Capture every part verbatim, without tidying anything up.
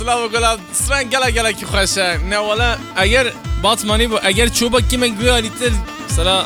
سلام گلاب سران گلا گلا کی خوشه نه ولی اگر باتمانی بو اگر چوبک کی من گویا لیتر مثلا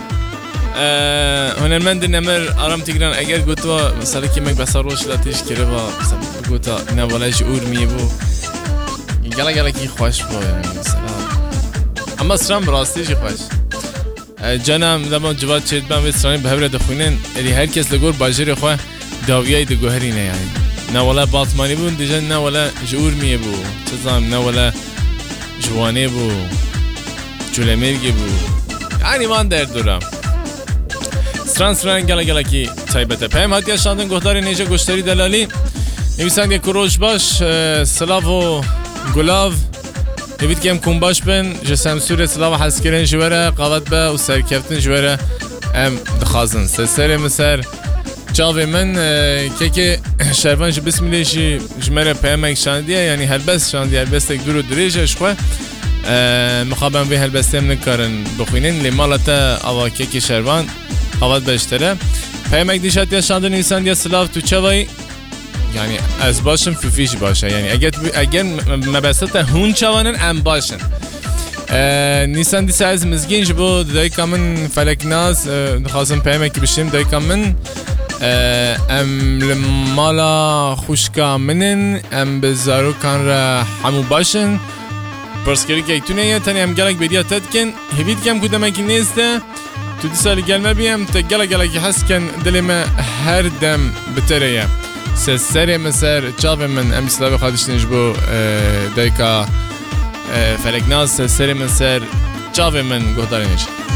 هنرمند نمر آرام تیگران اگر گوتوا مثلا کی من بس روش لاتیش کرده با مثلا گوتا نه ولی شعور می بو گلا گلا کی خوش بو یعنی مثلا اما سران براستیش خوش جانم دما جواد چید بام سرانی به هر دخونن الی هر کس لگور باجر خو داویای دگوهرینه یعنی نه ولا باطمانی بون دیجا نه ولا جور میه بو چزام نه ولا جوانه بو جولمرگی بو یعنی من در دورم سران سران گلا گلا کی تایبته پیم هاتیا شاندن گهداری نیجا گشتری دلالی نویسند یک کروش باش سلاف و گلاو نوید که هم کن باش بن جسم سور سلاف حسکرین جوره قوات به و سرکفتن جوره هم دخازن سر مسر چاوی من که که شروانش بسم اللهشی جمره پیامک شاندیه یعنی هلبست شاندیه هلبست یک دور و دریجش خواه مخابم به هلبسته هم نکارن بخوینین لیمالتا آوا که که شروان قوات بشتره پیامک دیشت یا شانده نیسان یا سلاف تو چوایی یعنی از باشن فیفیش باشه یعنی اگر اگر مبسط هون چوانن ام باشن نیسان دیسه از مزگین جبو دای کامن فلک ناز خواستم پیامکی بشیم دای کامن ام لمالا خوشکا منن ام بزارو کان را همو باشن پرسکری که ایتونه یه تانی ام گلک بیدیا تد کن هبید کم کدام اکی نیسته تو دی سالی گلمه بیم تا گلک گلکی حس کن دلیم هر دم بتره یه سر مسر چاوه من ام سلاوی خادش نجبو دایکا فلک ناز سر مسر چاوه من گهداری نجب